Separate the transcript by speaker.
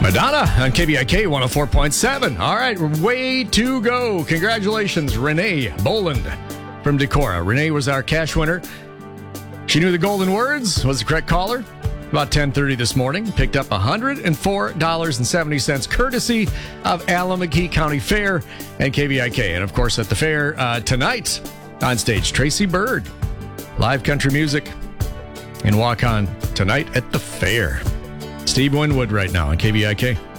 Speaker 1: Madonna on KBIK 104.7. All right, way to go. Congratulations, Renee Boland from Decorah. Renee was our cash winner. She knew the golden words, was the correct caller. About 10:30 this morning, picked up $104.70 courtesy of Allamakee County Fair and KBIK. And of course, at the fair tonight, on stage, Tracy Bird. Live country music and walk on tonight at the fair. Steve Winwood right now on KBIK.